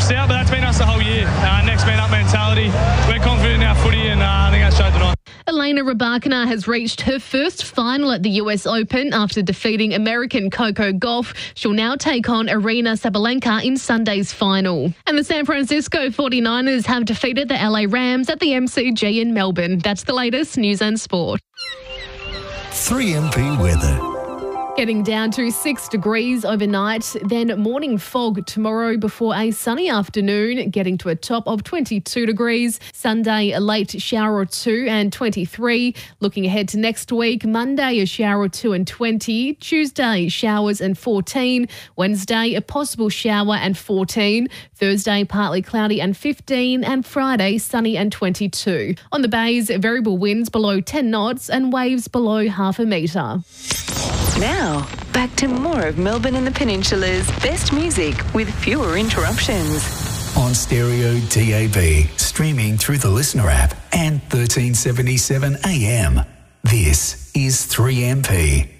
missed out, but that's been us the whole year. Next man up mentality. We're confident in our footy, and I think that showed tonight. Elena Rybakina has reached her first final at the US Open after defeating American Coco Gauff. She'll now take on Aryna Sabalenka in Sunday's final. And the San Francisco 49ers have defeated the LA Rams at the MCG in Melbourne. That's the latest news and sport. 3MP weather. Getting down to 6 degrees overnight, then morning fog tomorrow before a sunny afternoon, getting to a top of 22 degrees. Sunday, a late shower or two and 23. Looking ahead to next week, Monday, a shower or two and 20. Tuesday, showers and 14. Wednesday, a possible shower and 14. Thursday, partly cloudy and 15. And Friday, sunny and 22. On the bays, variable winds below 10 knots and waves below half a metre. Now, back to more of Melbourne and the Peninsula's best music with fewer interruptions. On stereo DAB, streaming through the Listener app and 1377 AM. This is 3MP.